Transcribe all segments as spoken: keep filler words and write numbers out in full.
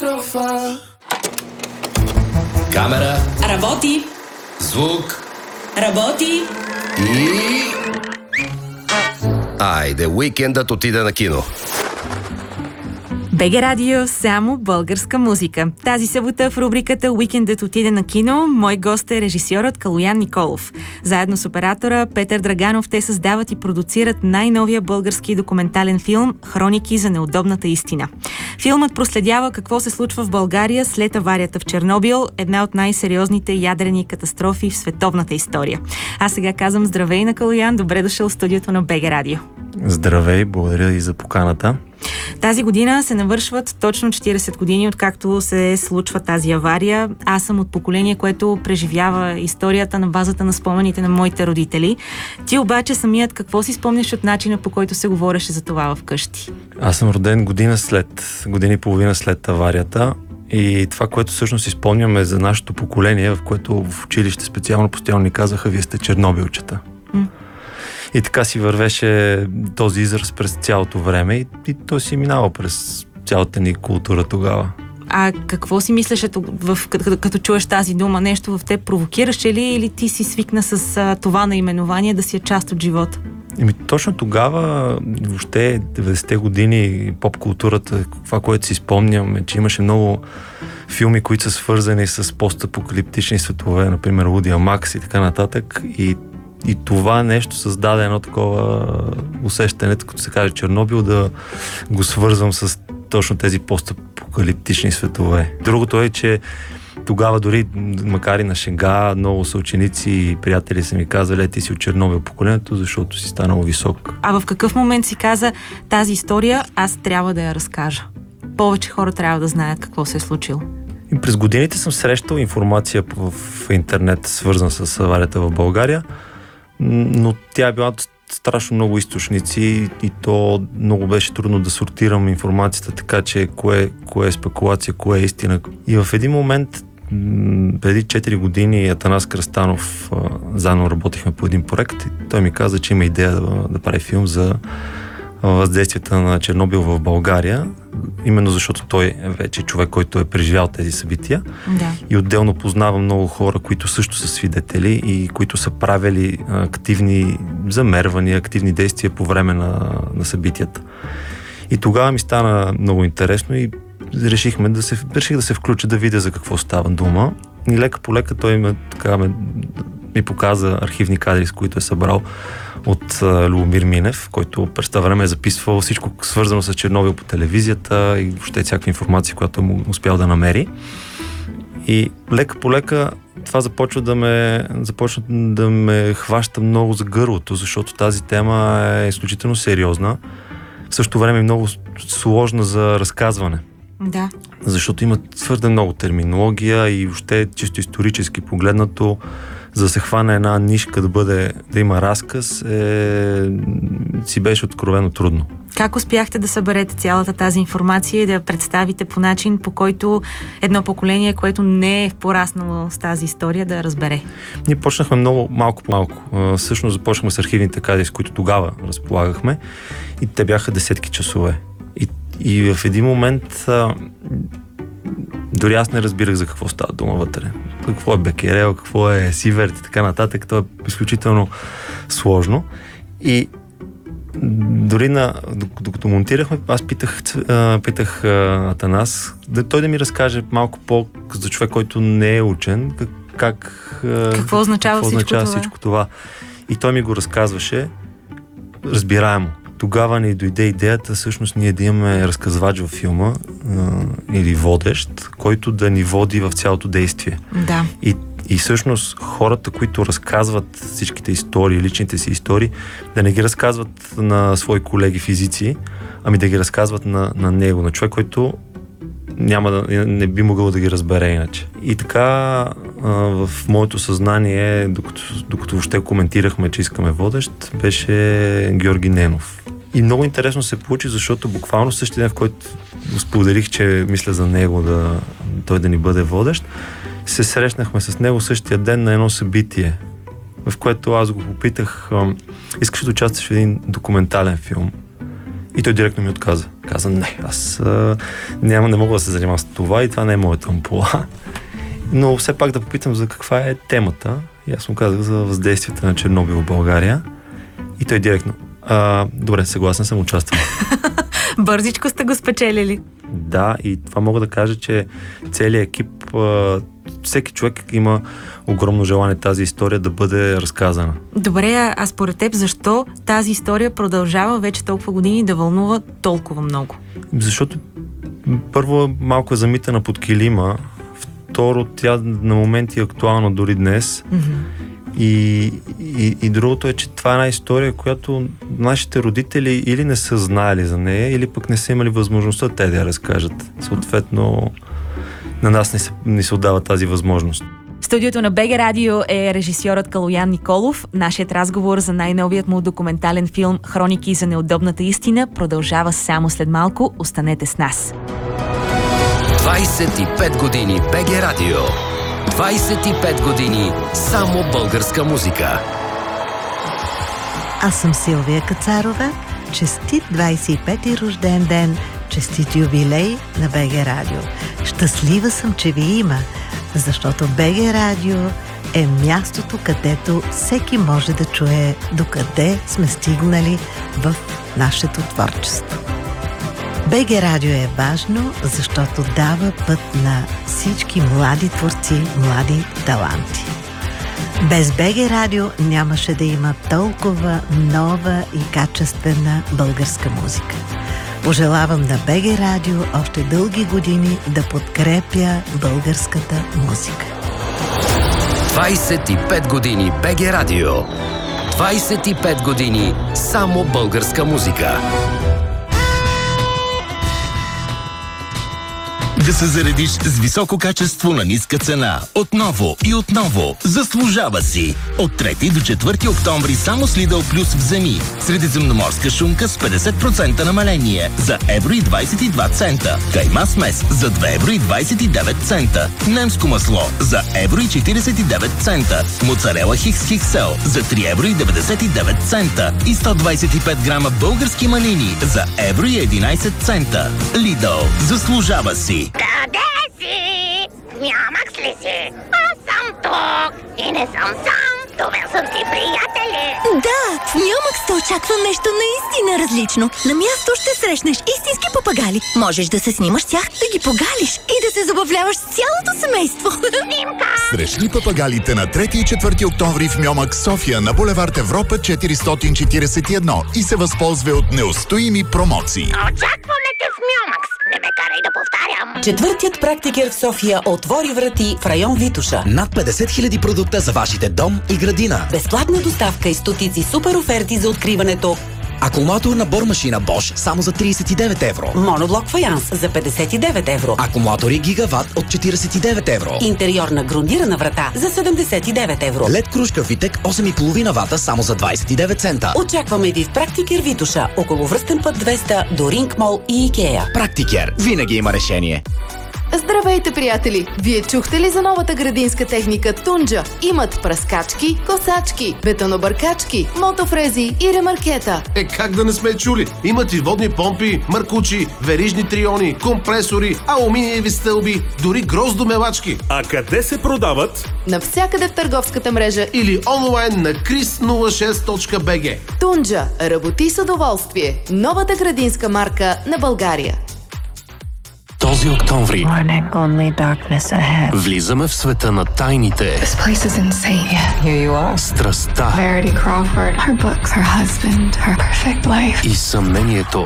Профа. Камера. Работи. Звук. Работи. И... Айде, уикендът отиде на кино. БГ Радио, само българска музика. Тази събота в рубриката «Уикендът отиде на кино» мой гост е режисьорът Калоян Николов. Заедно с оператора Петър Драганов те създават и продуцират най-новия български документален филм «Хроники за неудобната истина». Филмът проследява какво се случва в България след аварията в Чернобил, една от най-сериозните ядрени катастрофи в световната история. Аз сега казвам здравей на Калоян, добре дошъл в студиото на БГ Радио. Здравей, благодаря и за поканата. Тази година се навършват точно четирийсет години, откакто се случва тази авария. Аз съм от поколение, което преживява историята на базата на спомените на моите родители. Ти обаче самият какво си спомняш от начина, по който се говореше за това вкъщи? Аз съм роден година след, година и половина след аварията. И това, което всъщност изпомняме за нашето поколение, в което в училище специално постоянно ни казаха: вие сте чернобилчета. М. И така си вървеше този израз през цялото време и, и той си минава през цялата ни култура тогава. А какво си мислеше, в, като, като чуеш тази дума? Нещо в теб провокираше ли или ти си свикна с а, това наименование да си е част от живота? Еми, точно тогава, въобще деветдесетте години, поп-културата, това, което си спомням, е, че имаше много филми, които са свързани с постапокалиптични светове, например Лудия Макс и така нататък. И И това нещо създаде едно такова усещане, като се каже Чернобил, да го свързвам с точно тези постапокалиптични светове. Другото е, че тогава дори, макар и на шега, много съученици и приятели са ми казали: ти си от Чернобил поколението, защото си станал висок. А в какъв момент си каза: тази история аз трябва да я разкажа? Повече хора трябва да знаят какво се е случило. И през годините съм срещал информация в интернет, свързана с аварията в България, но тя е била страшно много източници и то много беше трудно да сортирам информацията, така че кое, кое е спекулация, кое е истина. И в един момент, преди четири години, Атанас Кръстанов, заедно работихме по един проект и той ми каза, че има идея да, да прави филм за въздействията на Чернобил в България, именно защото той е вече човек, който е преживял тези събития. Да. И отделно познавам много хора, които също са свидетели и които са правили активни замервания, активни действия по време на, на събитията. И тогава ми стана много интересно и решихме да се, реших да се включа, да видя за какво става дума. И лека по лека той ме, така, ме, ми показа архивни кадри, с които е събрал от Любомир Минев, който през това време е записвал всичко свързано с Чернобил по телевизията и въобще всякаква информация, която му успял да намери. И лека по лека това започва да ме, започва да ме хваща много за гърлото, защото тази тема е изключително сериозна. В същото време е много сложна за разказване. Да. Защото има твърде много терминология и въобще чисто исторически погледнато, за да се хване една нишка да бъде, да има разказ, е, си беше откровено трудно. Как успяхте да съберете цялата тази информация и да я представите по начин, по който едно поколение, което не е пораснало с тази история, да я разбере? Ние почнахме много малко по малко. Всъщност започнахме с архивните кадри, с които тогава разполагахме, и те бяха десетки часове. И, и в един момент а, дори аз не разбирах за какво става дума вътре. Какво е Бекерел, какво е Сиверт и така нататък. Това е изключително сложно. И дори на, докато монтирахме, аз питах, питах Атанас, да той да ми разкаже малко по за човек, който не е учен, как, как какво означава, какво всичко, означава това? всичко това. И той ми го разказваше разбираемо. Тогава ни дойде идеята всъщност ние да имаме разказвач във филма а, или водещ, който да ни води в цялото действие. Да. И, и всъщност хората, които разказват всичките истории, личните си истории, да не ги разказват на свои колеги физици, ами да ги разказват на, на него, на човек, който няма да, не би могъл да ги разбере иначе. И така а, в моето съзнание, докато, докато въобще коментирахме, че искаме водещ, беше Георги Ненов. И много интересно се получи, защото буквално същия ден, в който споделих, че мисля за него да, той да ни бъде водещ, се срещнахме с него същия ден на едно събитие, в което аз го попитах: искаш да участваш в един документален филм? И той директно ми отказа. Каза, не, аз а, няма, не мога да се занимавам с това и това не е моята ампула. Но все пак да попитам за каква е темата. И аз му казах за въздействията на Чернобил в България. И той директно, а, добре, съгласен съм, участвам. Бързичко сте го спечелили. Да, и това мога да кажа, че целият екип, а, всеки човек има огромно желание тази история да бъде разказана. Добре, а според теб защо тази история продължава вече толкова години да вълнува толкова много? Защото първо малко е замитана под килима, второ тя на моменти е актуална дори днес. Mm-hmm. И, и, и другото е, че това е една история, която нашите родители или не са знаели за нея, или пък не са имали възможността те да я разкажат. Съответно, на нас не се, не се отдава тази възможност. В студиото на БГ Радио е режисьорът Калоян Николов. Нашият разговор за най-новият му документален филм «Хроники за неудобната истина» продължава само след малко. Останете с нас. двайсет и пет години БГ Радио. двайсет и пет години само българска музика. Аз съм Силвия Кацарова. Честит двайсет и пети рожден ден, честит юбилей на БГ Радио. Щастлива съм, че ви има, защото БГ Радио е мястото, където всеки може да чуе докъде сме стигнали в нашето творчество. БГ Радио е важно, защото дава път на всички млади творци, млади таланти. Без БГ Радио нямаше да има толкова нова и качествена българска музика. Пожелавам на БГ Радио още дълги години да подкрепя българската музика. двайсет и пет години БГ Радио. двайсет и пет години само българска музика. Да се заредиш с високо качество на ниска цена. Отново и отново. Заслужава си. От трети до четвърти октомври само с Lidl Plus вземи. Средиземноморска шунка с петдесет процента намаление за евро и двайсет и два цента. Кайма смес за две евро и двайсет и девет цента. Немско масло за евро и четирийсет и девет цента. Моцарела Хикс Хиксел за три евро и деветдесет и девет цента. И сто двайсет и пет грама български малини за евро и единайсет цента. Lidl. Заслужава си. Къде си? Мямакс ли си? Аз съм тук и не съм сам. Довел съм си приятели. Да, в Мямакс те очаква нещо наистина различно. На място ще срещнеш истински папагали. Можеш да се снимаш с тях, да ги погалиш и да се забавляваш с цялото семейство. Снимка! Срещни папагалите на трети и четвърти октомври в Мьомакс София на булевард Европа четиристотин четирийсет и едно и се възползва от неустоими промоции. Очакваме в Мямакс. Не ме карай да повтарям. Четвъртият практикер в София отвори врати в район Витоша. Над петдесет хиляди продукта за вашите дом и градина. Безплатна доставка и стотици супер оферти за откриването. Акумулаторна бормашина Bosch само за трийсет и девет евро. Моноблок фаянс за петдесет и девет евро. Акумулатори Гигават от четирийсет и девет евро. Интериорна грундирана врата за седемдесет и девет евро. Лед кружка Витек осем и половина вата само за двайсет и девет цента. Очакваме ви в Практикер Витоша, около връстен път двеста до Ринг Мол и Икея. Практикер. Винаги има решение. Здравейте, приятели! Вие чухте ли за новата градинска техника Тунджа? Имат пръскачки, косачки, бетонобъркачки, мотофрези и ремаркета. Е, как да не сме чули? Имат и водни помпи, маркучи, верижни триони, компресори, алуминиеви стълби, дори гроздомелачки. А къде се продават? Навсякъде в търговската мрежа или онлайн на крис нула шест точка би джи. Тунджа. Работи с удоволствие. Новата градинска марка на България. Този октомври влизаме в света на тайните, страстта и съмнението.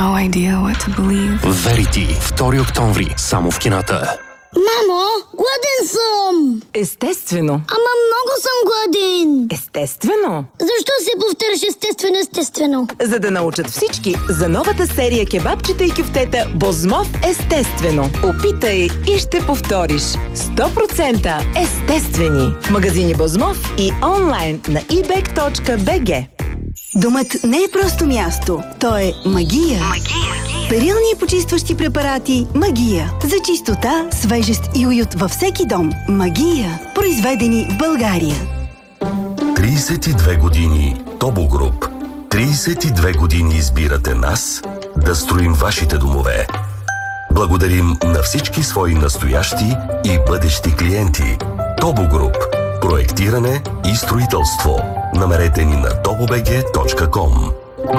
Верити. Втори октомври. Само в кината. Мамо, гладен съм! Естествено. Ама много съм гладен! Естествено. Защо се повтаряш естествено, естествено? За да научат всички за новата серия кебабчета и кюфтета Бозмов естествено. Опитай и ще повториш. сто процента естествени. Магазини Бозмов и онлайн на и бек точка би джи. Домът не е просто място. То е магия. Магия. Перилни и почистващи препарати Магия. За чистота, свежест и уют във всеки дом. Магия. Произведени в България. трийсет и две години Тобо Груп. тридесет и две години избирате нас да строим вашите домове. Благодарим на всички свои настоящи и бъдещи клиенти. Тобо Груп. Проектиране и строителство. Намерете ни на тобо би джи точка ком.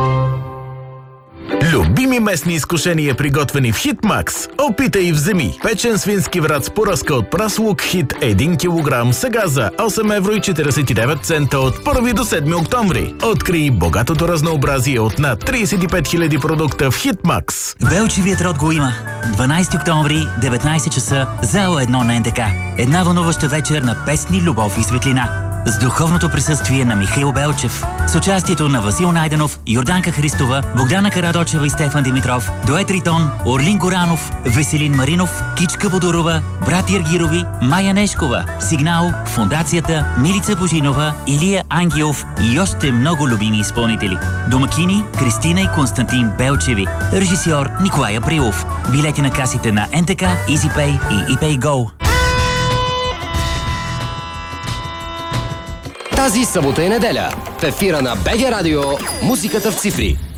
Любими местни изкушения, приготвени в Хитмакс. Опитай и вземи. Печен свински врат с поръзка от прас лук Хит един килограм, сега за осем евро и четиридесет и девет цента от първи до седми октомври. Открий богатото разнообразие от над тридесет и пет хиляди продукта в Хитмакс. Велчевият род го има. дванадесети октомври, деветнадесет часа, зала едно на ен те ка. Една вълнуваща вечер на песни, любов и светлина. С духовното присъствие на Михаил Белчев, с участието на Васил Найденов, Йорданка Христова, Богдана Карадочева и Стефан Димитров, Дует Ритон, Орлин Горанов, Веселин Маринов, Кичка Бодорова, брат Ергирови, Майя Нешкова, Сигнал, Фондацията, Милица Божинова, Илия Ангелов и още много любими изпълнители. Домакини Кристина и Константин Белчеви, режисьор Николай Априлов. Билети на касите на ен те ка, EasyPay и ePayGo. Тази събота и неделя в ефира на БГ Радио музиката в цифри.